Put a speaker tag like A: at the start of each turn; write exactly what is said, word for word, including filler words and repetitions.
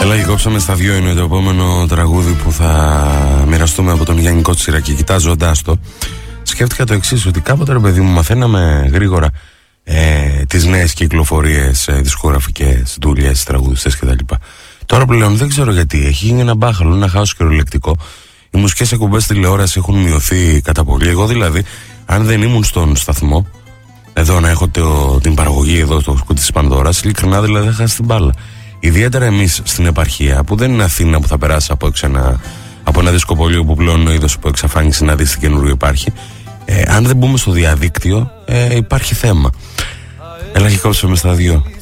A: Έλα και κόψαμε στα δυο, είναι το επόμενο τραγούδι που θα μοιραστούμε από τον Γιάννη Κότσιρα. Και κοιτάζοντάς το, σκέφτηκα το εξής, ότι κάποτε ρε παιδί μου μαθαίναμε γρήγορα ε, τις νέες κυκλοφορίες, ε, δισκογραφικές, δουλειές, τραγουδιστές κτλ. Τώρα πλέον δεν ξέρω γιατί, έχει γίνει ένα μπάχαλο, ένα χάος κυριολεκτικό. Οι μουσικές εκπομπές τηλεόραση έχουν μειωθεί κατά πολύ. Εγώ δηλαδή, αν δεν ήμουν στον σταθμό, εδώ να έχω το, την παραγωγή εδώ στο σκούτι της Πανδώρας, ειλικρινά δηλαδή θα χάσει την μπάλα. Ιδιαίτερα εμείς στην επαρχία, που δεν είναι Αθήνα που θα περάσει από, ένα, από ένα δισκοπολείο που πλέον ο είδος που εξαφάνισε να δεις τι καινούριο υπάρχει. Ε, αν δεν μπούμε στο διαδίκτυο, ε, υπάρχει θέμα. Έλα και κόψαμε στα δυο.